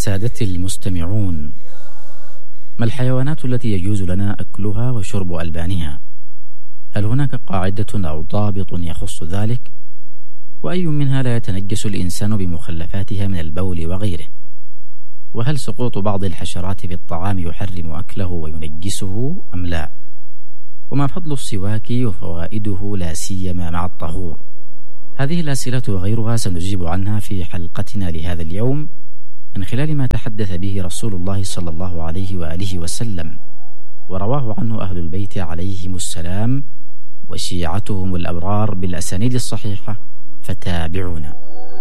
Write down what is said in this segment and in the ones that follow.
سادتي المستمعون، ما الحيوانات التي يجوز لنا أكلها وشرب ألبانها؟ هل هناك قاعدة أو ضابط يخص ذلك؟ وأي منها لا يتنجس الإنسان بمخلفاتها من البول وغيره؟ وهل سقوط بعض الحشرات في الطعام يحرم أكله وينجسه أم لا؟ وما فضل السواك وفوائده لا سيما مع الطهور؟ هذه الأسئلة وغيرها سنجيب عنها في حلقتنا لهذا اليوم من خلال ما تحدث به رسول الله صلى الله عليه وآله وسلم، ورواه عنه أهل البيت عليهم السلام وشيعتهم الأبرار بالأسانيد الصحيحة، فتابعونا.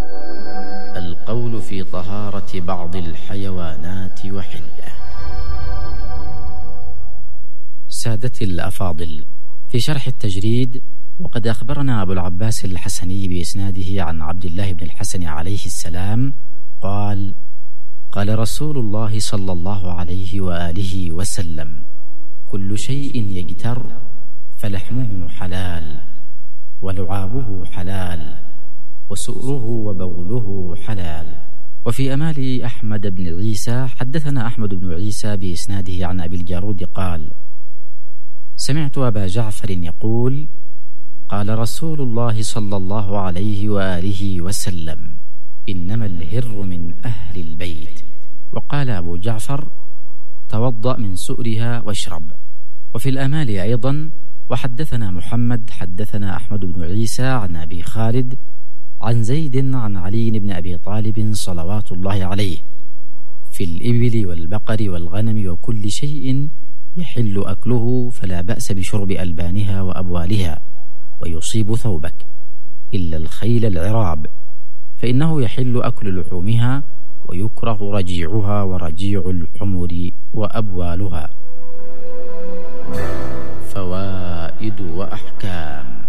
القول في طهارة بعض الحيوانات وحله. سادتي الأفاضل، في شرح التجريد، وقد أخبرنا أبو العباس الحسني بإسناده عن عبد الله بن الحسن عليه السلام قال: قال رسول الله صلى الله عليه وآله وسلم: كل شيء يجتر فلحمه حلال، ولعابه حلال، وسؤره وبوله حلال. وفي أمال أحمد بن عيسى حدثنا أحمد بن عيسى بإسناده عن أبي الجارود قال: سمعت أبا جعفر يقول: قال رسول الله صلى الله عليه وآله وسلم: إنما الهر من أهل البيت. وقال أبو جعفر: توضأ من سؤرها واشرب. وفي الأمال أيضا: وحدثنا محمد حدثنا أحمد بن عيسى عن أبي خالد عن زيد عن علي بن أبي طالب صلوات الله عليه: في الإبل والبقر والغنم وكل شيء يحل أكله فلا بأس بشرب ألبانها وأبوالها ويصيب ثوبك، إلا الخيل العراب، فإنه يحل أكل لحومها ويكره رجيعها ورجيع الحمر وأبوالها. فوائد وأحكام.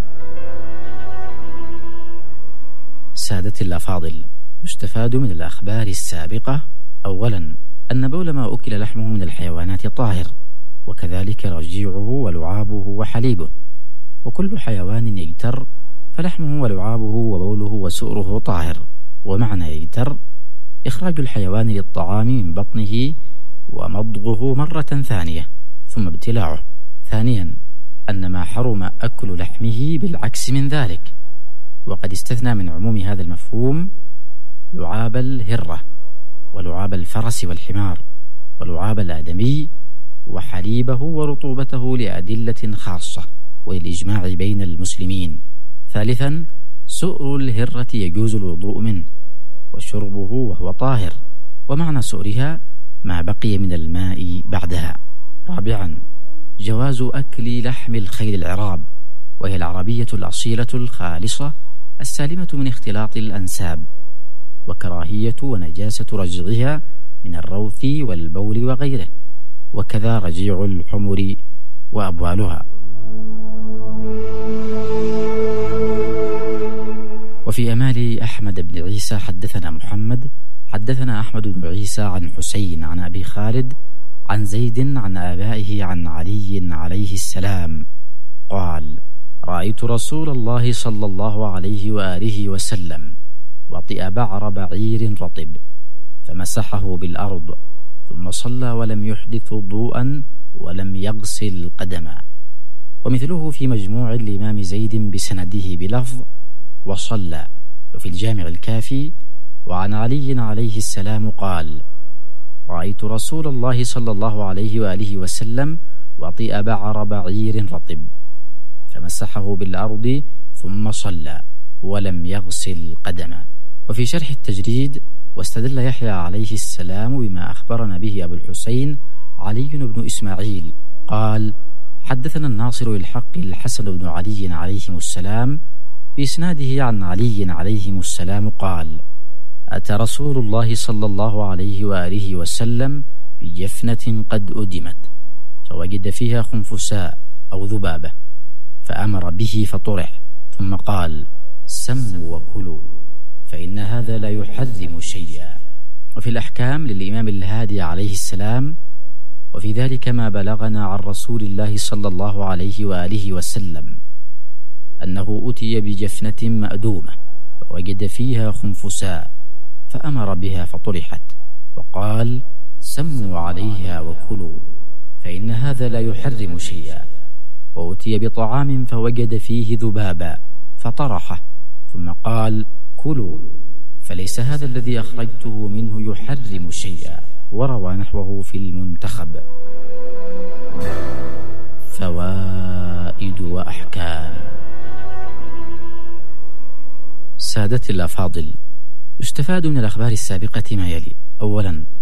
سادتي الأفاضل، يستفاد من الأخبار السابقة: أولا، أن بول ما أكل لحمه من الحيوانات طاهر، وكذلك رجيعه ولعابه وحليبه، وكل حيوان يجتر فلحمه ولعابه وبوله وسؤره طاهر. ومعنى يجتر: إخراج الحيوان للطعام من بطنه ومضغه مرة ثانية ثم ابتلاعه. ثانيا، أن ما حرم أكل لحمه بالعكس من ذلك، وقد استثنى من عموم هذا المفهوم لعاب الهرة ولعاب الفرس والحمار ولعاب الآدمي وحليبه ورطوبته لأدلة خاصة وللإجماع بين المسلمين. ثالثا، سؤر الهرة يجوز الوضوء منه وشربه وهو طاهر، ومعنى سؤرها ما بقي من الماء بعدها. رابعا، جواز أكل لحم الخيل العراب، وهي العربية الأصيلة الخالصة السالمة من اختلاط الأنساب، وكراهية ونجاسة رجعها من الروث والبول وغيره، وكذا رجيع الحمر وأبوالها. وفي أمال أحمد بن عيسى حدثنا محمد حدثنا أحمد بن عيسى عن حسين عن أبي خالد عن زيد عن آبائه عن علي عليه السلام قال: رأيت رسول الله صلى الله عليه وآله وسلم وطئ بعر بعير رطب فمسحه بالأرض، ثم صلى ولم يحدث وضوءا ولم يغسل قدما. ومثله في مجموع الإمام زيد بسنده بلفظ: وصلى. وفي الجامع الكافي: وعن علي عليه السلام قال: رأيت رسول الله صلى الله عليه وآله وسلم وطئ بعر بعير رطب فمسحه بالأرض ثم صلى ولم يغسل قدما. وفي شرح التجريد: واستدل يحيى عليه السلام بما أخبرنا به أبو الحسين علي بن إسماعيل قال: حدثنا الناصر الحق الحسن بن علي عليهم السلام بإسناده عن علي عليهم السلام قال: أتى رسول الله صلى الله عليه وآله وسلم بجفنة قد أدمت فوجد فيها خنفساء أو ذبابة، فأمر به فطرح، ثم قال: سموا وكلوا، فإن هذا لا يحرم شيئا. وفي الأحكام للإمام الهادي عليه السلام: وفي ذلك ما بلغنا عن رسول الله صلى الله عليه وآله وسلم أنه أتي بجفنة مأدومة فوجد فيها خنفساء فأمر بها فطرحت، وقال: سموا عليها وكلوا، فإن هذا لا يحرم شيئا. وأتي بطعام فوجد فيه ذبابا فطرحه، ثم قال: كلوا، فليس هذا الذي أخرجته منه يحرم شيئا. وروى نحوه في المنتخب. فوائد وأحكام. سادتي الأفاضل، يستفاد من الأخبار السابقة ما يلي: أولا،